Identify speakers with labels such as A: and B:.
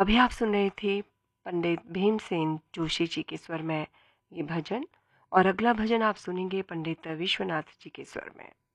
A: अभी आप सुन रहे थे पंडित भीमसेन जोशी जी के स्वर में ये भजन, और अगला भजन आप सुनेंगे पंडित विश्वनाथ जी के स्वर में।